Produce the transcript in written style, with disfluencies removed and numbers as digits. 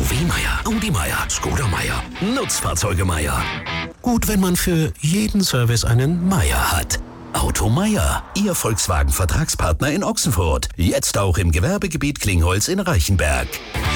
VW Meier, Audi Meier, Skoda Meier, Nutzfahrzeuge Meier. Gut, wenn man für jeden Service einen Meier hat. Auto Meier, Ihr Volkswagen-Vertragspartner in Ochsenfurt. Jetzt auch im Gewerbegebiet Klingholz in Reichenberg.